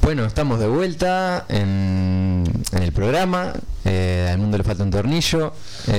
Bueno, estamos de vuelta en el programa. Al mundo le falta un tornillo.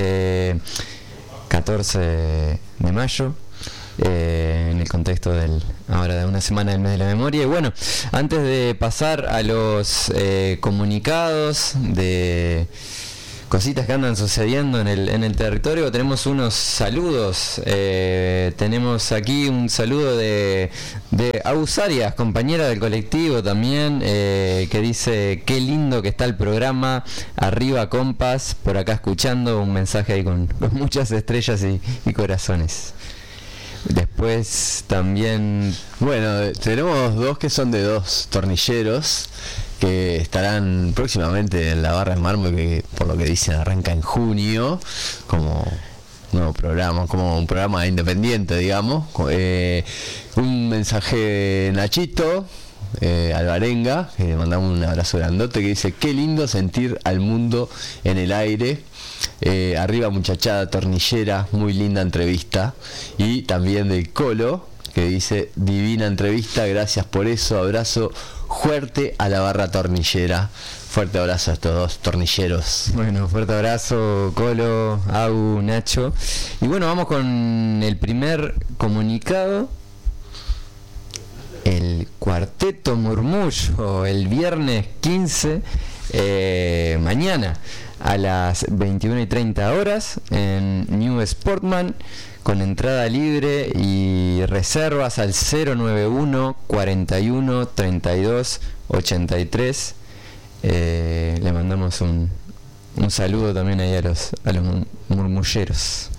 14 de mayo. En el contexto ahora de una semana del mes de la memoria. Y bueno, antes de pasar a los comunicados de cositas que andan sucediendo en el territorio, tenemos unos saludos. Tenemos aquí un saludo de Agus Arias, compañera del colectivo también, que dice: qué lindo que está el programa, arriba compas, por acá escuchando. Un mensaje ahí con muchas estrellas y corazones. Después también, bueno, tenemos dos que son de dos tornilleros que estarán próximamente en la Barra de Mármol, que por lo que dicen arranca en junio como nuevo programa, como un programa independiente, digamos. Un mensaje Nachito Alvarenga, que le mandamos un abrazo grandote, que dice: qué lindo sentir al mundo en el aire. Arriba muchachada tornillera, muy linda entrevista. Y también del Colo, que dice: divina entrevista, gracias por eso, abrazo fuerte a la barra tornillera. Fuerte abrazo a estos dos tornilleros. Bueno, fuerte abrazo, Colo, Agu, Nacho. Y bueno, vamos con el primer comunicado. El Cuarteto Murmullo, el viernes 15, mañana a las 21:30 en New Sportman, con entrada libre y reservas al 091 41 32 83. Le mandamos un saludo también ahí a los murmulleros.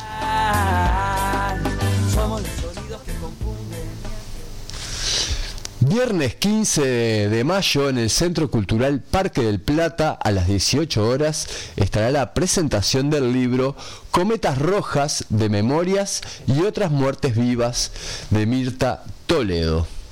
Viernes 15 de mayo en el Centro Cultural Parque del Plata a las 18 horas estará la presentación del libro Cometas Rojas de Memorias y otras muertes vivas de Mirta Toledo.